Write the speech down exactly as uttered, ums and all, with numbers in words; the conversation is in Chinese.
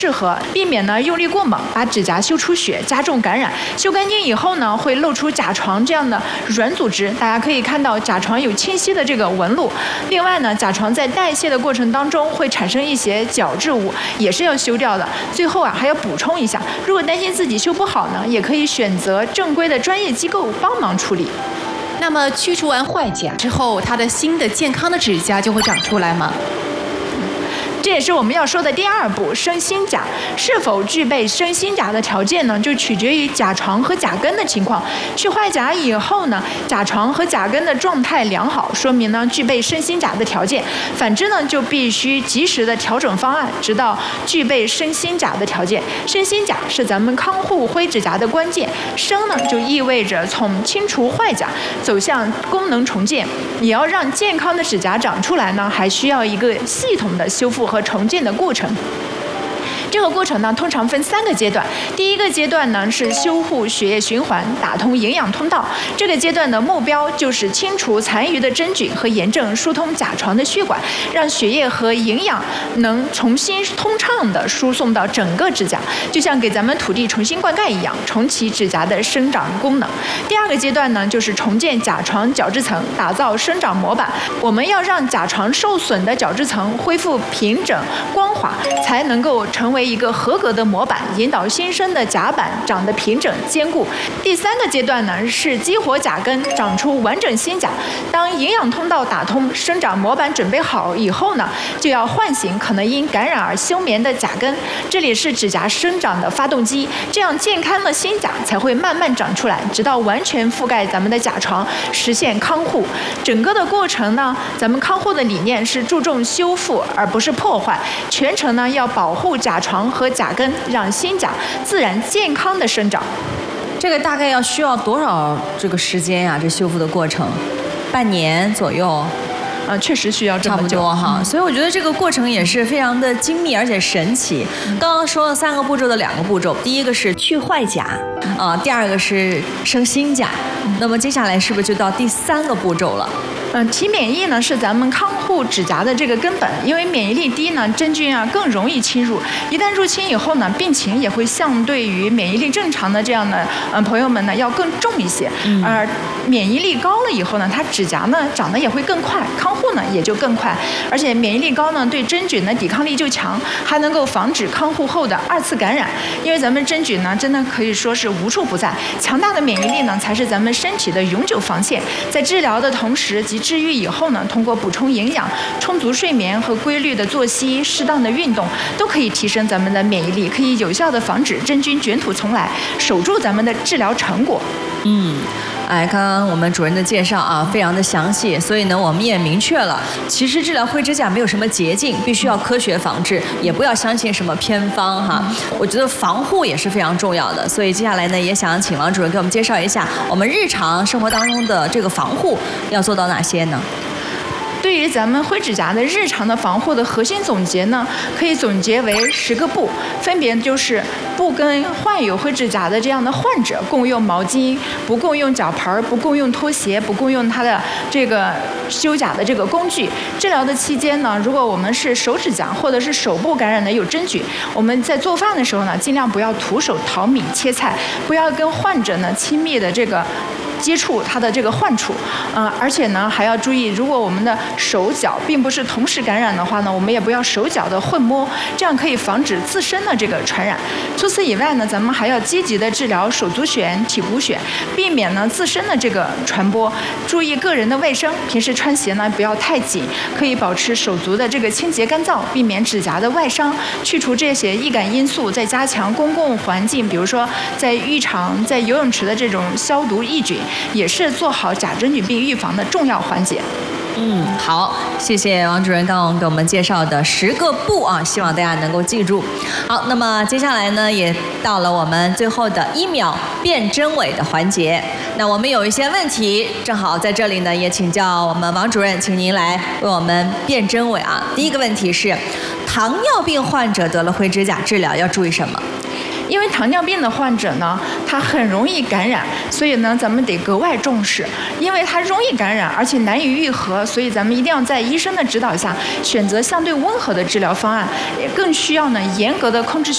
适合，避免呢用力过猛，把指甲修出血，加重感染。修干净以后呢，会露出甲床这样的软组织，大家可以看到甲床有清晰的这个纹路。另外呢，甲床在代谢的过程当中会产生一些角质物，也是要修掉的。最后啊，还要补充一下，如果担心自己修不好呢，也可以选择正规的专业机构帮忙处理。 那么去除完坏甲之后，它的新的健康的指甲就会长出来吗？ 这也是我们要说的第二步，生新甲。是否具备生新甲的条件呢？就取决于甲床和甲根的情况。去坏甲以后呢，甲床和甲根的状态良好，说明呢具备生新甲的条件。反之呢，就必须及时的调整方案，直到具备生新甲的条件。生新甲是咱们康护灰指甲的关键。生呢，就意味着从清除坏甲走向功能重建。也要让健康的指甲长出来呢，还需要一个系统的修复和重建的过程。这个过程呢，通常分三个阶段。第一个阶段呢是修护血液循环，打通营养通道。这个阶段的目标就是清除残余的真菌和炎症，疏通甲床的血管，让血液和营养能重新通畅地输送到整个指甲，就像给咱们土地重新灌溉一样，重启指甲的生长功能。第二个阶段呢，就是重建甲床角质层，打造生长模板。我们要让甲床受损的角质层恢复平整光滑，才能够成为一个合格的模板，引导新生的甲板长得平整坚固。第三个阶段呢，是激活甲根，长出完整新甲。当营养通道打通，生长模板准备好以后呢，就要唤醒可能因感染而休眠的甲根，这里是指甲生长的发动机，这样健康的新甲才会慢慢长出来，直到完全覆盖咱们的甲床，实现康护。整个的过程呢，咱们康护的理念是注重修复而不是破坏，全程呢要保护甲床和甲根，让新甲自然健康的生长。 这个大概要需要多少这个时间呀、啊？这修复的过程，半年左右。 呃，确实需要这么久， 差不多哈、嗯，所以我觉得这个过程也是非常的精密而且神奇。嗯、刚刚说了三个步骤的两个步骤，第一个是去坏甲，啊、呃，第二个是生新甲，嗯、那么接下来是不是就到第三个步骤了？ 嗯，提免疫呢是咱们康护指甲的这个根本，因为免疫力低呢，真菌啊更容易侵入，一旦入侵以后呢，病情也会相对于免疫力正常的这样的嗯朋友们呢要更重一些，嗯、而免疫力高了以后呢，它指甲呢长得也会更快，康护呢也就更快，而且免疫力高呢，对真菌的抵抗力就强，还能够防止康护后的二次感染，因为咱们真菌呢真的可以说是无处不在，强大的免疫力呢才是咱们身体的永久防线，在治疗的同时及治愈以后呢，通过补充营养、充足睡眠和规律的作息、适当的运动，都可以提升咱们的免疫力，可以有效的防止真菌卷土重来，守住咱们的治疗成果。 嗯，哎，刚刚我们主任的介绍啊，非常的详细，所以呢，我们也明确了，其实治疗灰指甲没有什么捷径，必须要科学防治，也不要相信什么偏方哈。我觉得防护也是非常重要的，所以接下来呢，也想请王主任给我们介绍一下我们日常生活当中的这个防护要做到哪些呢？ 对于咱们灰指甲的日常的防护的核心总结呢，可以总结为十个不，分别就是不跟患有灰指甲的这样的患者共用毛巾，不共用脚盆，不共用拖鞋，不共用他的这个修甲的这个工具。治疗的期间呢，如果我们是手指甲或者是手部感染的有真菌，我们在做饭的时候呢，尽量不要徒手淘米切菜，不要跟患者呢亲密的这个接触他的这个患处，嗯、呃，而且呢还要注意，如果我们的手脚并不是同时感染的话呢，我们也不要手脚的混摸，这样可以防止自身的这个传染。除此以外呢，咱们还要积极的治疗手足癣、体骨癣，避免呢自身的这个传播。注意个人的卫生，平时穿鞋呢不要太紧，可以保持手足的这个清洁干燥，避免指甲的外伤，去除这些易感因素，再加强公共环境，比如说在浴场、在游泳池的这种消毒抑菌，也是做好甲真菌病预防的重要环节。 嗯，好，谢谢王主任刚刚给我们介绍的十个不啊，希望大家能够记住。好，那么接下来呢，也到了我们最后的一秒辨真伪的环节。那我们有一些问题，正好在这里呢，也请教我们王主任，请您来为我们辨真伪啊。第一个问题是，糖尿病患者得了灰指甲治疗要注意什么？ 因为糖尿病的患者呢，他很容易感染，所以呢，咱们得格外重视。因为他容易感染，而且难以愈合，所以咱们一定要在医生的指导下选择相对温和的治疗方案，也更需要呢严格的控制